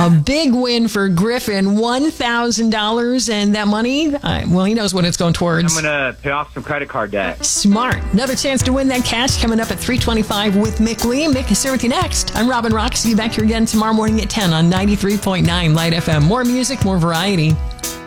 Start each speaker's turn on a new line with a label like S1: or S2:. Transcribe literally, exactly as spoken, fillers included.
S1: A big win for Griffin, one thousand dollars. And that money, uh, well, he knows what it's going towards.
S2: I'm going to pay off some credit card debt.
S1: Smart. Another chance to win that cash coming up at three twenty-five with Mick Lee. Mick is here with you next. I'm Robin Rock. See you back here again tomorrow morning at ten on ninety-three point nine Light F M. More music, more variety.